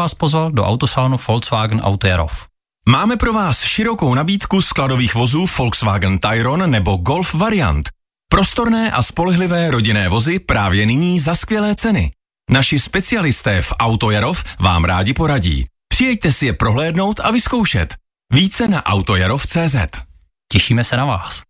vás pozval do autosalonu Volkswagen Auto Jarov. Máme pro vás širokou nabídku skladových vozů Volkswagen Tayron nebo Golf variant. Prostorné a spolehlivé rodinné vozy právě nyní za skvělé ceny. Naši specialisté v Auto Jarov vám rádi poradí. Přijeďte si je prohlédnout a vyzkoušet. Více na autojarov.cz. Těšíme se na vás.